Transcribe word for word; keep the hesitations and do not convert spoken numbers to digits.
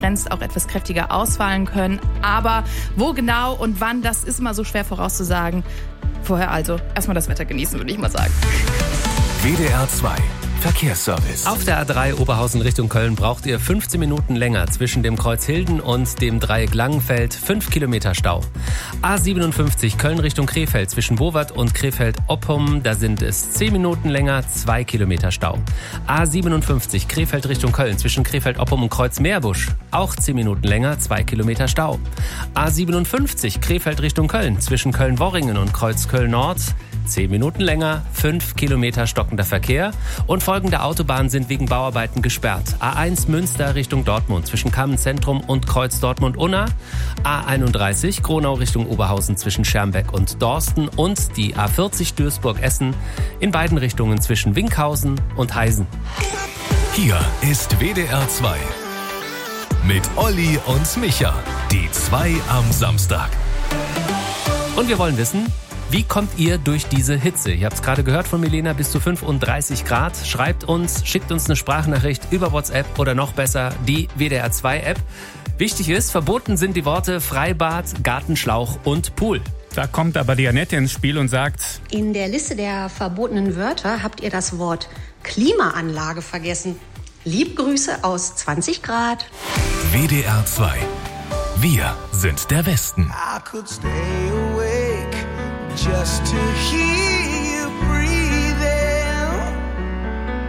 auch etwas kräftiger ausfallen können. Aber wo genau und wann, das ist immer so schwer vorauszusagen. Vorher also erstmal das Wetter genießen, würde ich mal sagen. W D R zwei Verkehrsservice. Auf der A drei Oberhausen Richtung Köln braucht ihr fünfzehn Minuten länger zwischen dem Kreuz Hilden und dem Dreieck Langenfeld. fünf Kilometer Stau. A siebenundfünfzig Köln Richtung Krefeld zwischen Bowart und Krefeld-Oppum. Da sind es zehn Minuten länger, zwei Kilometer Stau. A siebenundfünfzig Krefeld Richtung Köln zwischen Krefeld-Oppum und Kreuz Meerbusch. Auch zehn Minuten länger, zwei Kilometer Stau. A siebenundfünfzig Krefeld Richtung Köln zwischen Köln-Worringen und Kreuz Köln-Nord. zehn Minuten länger, fünf Kilometer stockender Verkehr. Und folgende Autobahnen sind wegen Bauarbeiten gesperrt. A eins Münster Richtung Dortmund zwischen Kammenzentrum und Kreuz Dortmund-Unna. A einunddreißig Gronau Richtung Oberhausen zwischen Schermbeck und Dorsten. Und die A vierzig Duisburg-Essen in beiden Richtungen zwischen Winkhausen und Heisen. Hier ist W D R zwei mit Olli und Micha. Die zwei am Samstag. Und wir wollen wissen, wie kommt ihr durch diese Hitze? Ihr habt es gerade gehört von Milena, bis zu fünfunddreißig Grad. Schreibt uns, schickt uns eine Sprachnachricht über WhatsApp oder noch besser die W D R zwei App. Wichtig ist, verboten sind die Worte Freibad, Gartenschlauch und Pool. Da kommt aber die Annette ins Spiel und sagt: In der Liste der verbotenen Wörter habt ihr das Wort Klimaanlage vergessen. Liebgrüße aus zwanzig Grad. W D R zwei. Wir sind der Westen. I could stay awake just to hear